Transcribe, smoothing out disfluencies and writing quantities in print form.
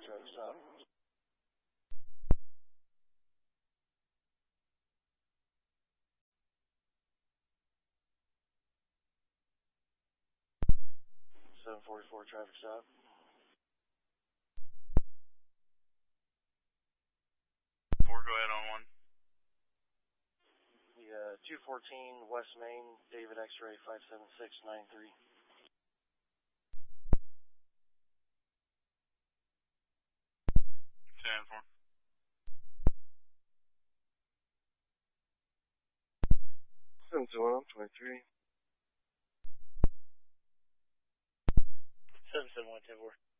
traffic stop. Seven 44 traffic stop. Four, go ahead on one. The 214 West Main, David X-ray 57693. 10-4. 721, 23. 771, 10-4.